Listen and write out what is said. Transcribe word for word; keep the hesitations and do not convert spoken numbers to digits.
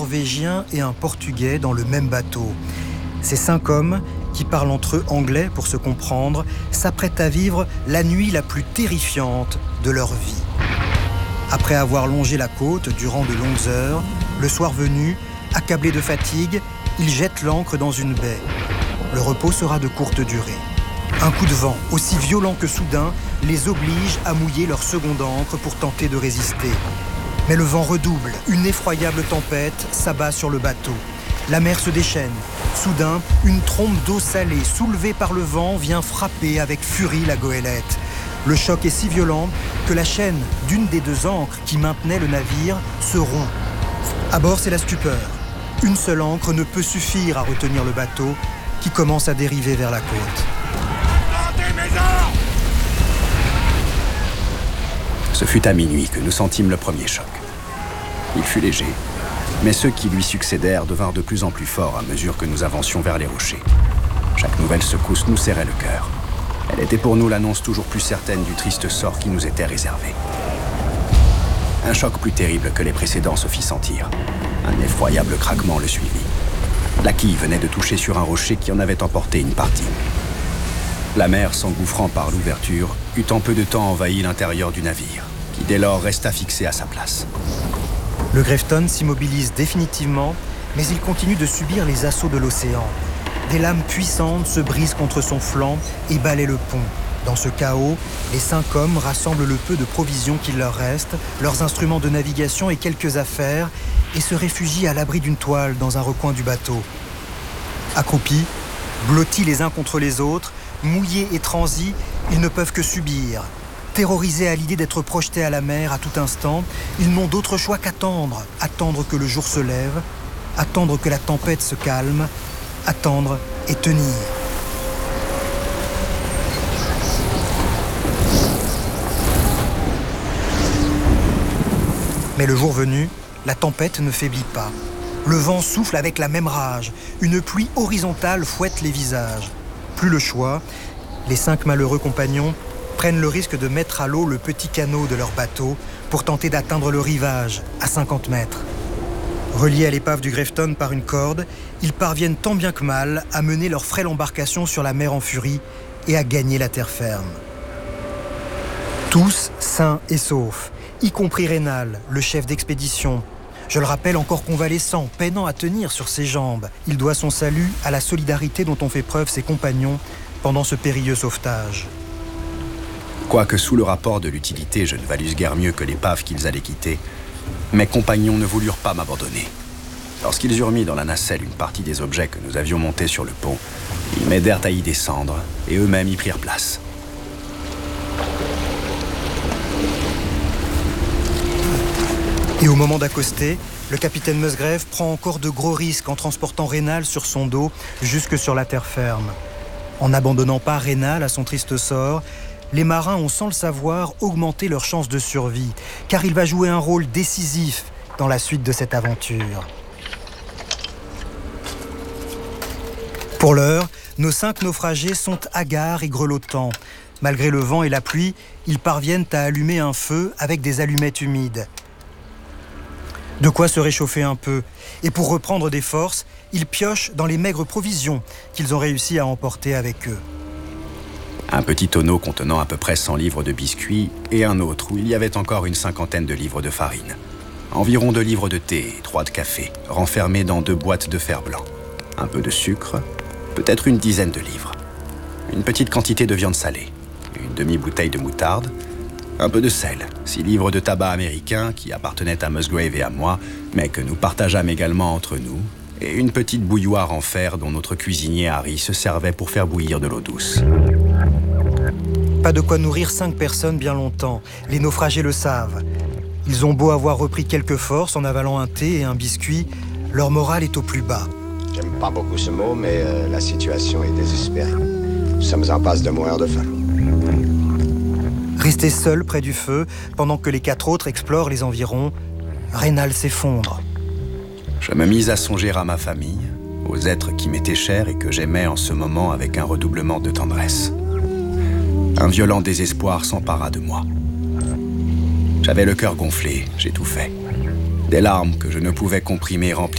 Norvégien et un Portugais dans le même bateau. Ces cinq hommes, qui parlent entre eux anglais pour se comprendre, s'apprêtent à vivre la nuit la plus terrifiante de leur vie. Après avoir longé la côte durant de longues heures, le soir venu, accablés de fatigue, ils jettent l'ancre dans une baie. Le repos sera de courte durée. Un coup de vent, aussi violent que soudain, les oblige à mouiller leur seconde ancre pour tenter de résister. Mais le vent redouble, une effroyable tempête s'abat sur le bateau. La mer se déchaîne. Soudain, une trombe d'eau salée, soulevée par le vent, vient frapper avec furie la goélette. Le choc est si violent que la chaîne d'une des deux ancres qui maintenait le navire se rompt. À bord, c'est la stupeur. Une seule ancre ne peut suffire à retenir le bateau qui commence à dériver vers la côte. Ce fut à minuit que nous sentîmes le premier choc. Il fut léger, mais ceux qui lui succédèrent devinrent de plus en plus forts à mesure que nous avancions vers les rochers. Chaque nouvelle secousse nous serrait le cœur. Elle était pour nous l'annonce toujours plus certaine du triste sort qui nous était réservé. Un choc plus terrible que les précédents se fit sentir. Un effroyable craquement le suivit. La quille venait de toucher sur un rocher qui en avait emporté une partie. La mer, s'engouffrant par l'ouverture, eut en peu de temps envahi l'intérieur du navire, qui dès lors resta fixé à sa place. Le Grafton s'immobilise définitivement, mais il continue de subir les assauts de l'océan. Des lames puissantes se brisent contre son flanc et balaient le pont. Dans ce chaos, les cinq hommes rassemblent le peu de provisions qu'il leur reste, leurs instruments de navigation et quelques affaires, et se réfugient à l'abri d'une toile dans un recoin du bateau. Accroupis, blottis les uns contre les autres, mouillés et transis, ils ne peuvent que subir. Terrorisés à l'idée d'être projetés à la mer à tout instant, ils n'ont d'autre choix qu'attendre, attendre que le jour se lève, attendre que la tempête se calme, attendre et tenir. Mais le jour venu, la tempête ne faiblit pas. Le vent souffle avec la même rage. Une pluie horizontale fouette les visages. Plus le choix, les cinq malheureux compagnons prennent le risque de mettre à l'eau le petit canot de leur bateau pour tenter d'atteindre le rivage à cinquante mètres. Reliés à l'épave du Grafton par une corde, ils parviennent tant bien que mal à mener leur frêle embarcation sur la mer en furie et à gagner la terre ferme. Tous sains et saufs, y compris Raynal, le chef d'expédition. Je le rappelle, encore convalescent, peinant à tenir sur ses jambes. Il doit son salut à la solidarité dont ont fait preuve ses compagnons pendant ce périlleux sauvetage. Quoique sous le rapport de l'utilité, je ne valusse guère mieux que l'épave qu'ils allaient quitter, mes compagnons ne voulurent pas m'abandonner. Lorsqu'ils eurent mis dans la nacelle une partie des objets que nous avions montés sur le pont, ils m'aidèrent à y descendre et eux-mêmes y prirent place. Et au moment d'accoster, le capitaine Musgrave prend encore de gros risques en transportant Raynal sur son dos jusque sur la terre ferme. En n'abandonnant pas Raynal à son triste sort, les marins ont sans le savoir augmenté leurs chances de survie, car il va jouer un rôle décisif dans la suite de cette aventure. Pour l'heure, nos cinq naufragés sont hagards et grelottants. Malgré le vent et la pluie, ils parviennent à allumer un feu avec des allumettes humides. De quoi se réchauffer un peu. Et pour reprendre des forces, ils piochent dans les maigres provisions qu'ils ont réussi à emporter avec eux. Un petit tonneau contenant à peu près cent livres de biscuits et un autre où il y avait encore une cinquantaine de livres de farine. Environ deux livres de thé et trois de café, renfermés dans deux boîtes de fer blanc. Un peu de sucre, peut-être une dizaine de livres. Une petite quantité de viande salée, une demi-bouteille de moutarde, un peu de sel, six livres de tabac américain qui appartenaient à Musgrave et à moi, mais que nous partageâmes également entre nous, et une petite bouilloire en fer dont notre cuisinier Harry se servait pour faire bouillir de l'eau douce. Pas de quoi nourrir cinq personnes bien longtemps, les naufragés le savent. Ils ont beau avoir repris quelques forces en avalant un thé et un biscuit, leur morale est au plus bas. J'aime pas beaucoup ce mot, mais euh, la situation est désespérée. Nous sommes en passe de mourir de faim. Restés seuls près du feu, pendant que les quatre autres explorent les environs, Raynal s'effondre. Je me mis à songer à ma famille, aux êtres qui m'étaient chers et que j'aimais en ce moment avec un redoublement de tendresse. Un violent désespoir s'empara de moi. J'avais le cœur gonflé, j'étouffais. Des larmes que je ne pouvais comprimer remplirent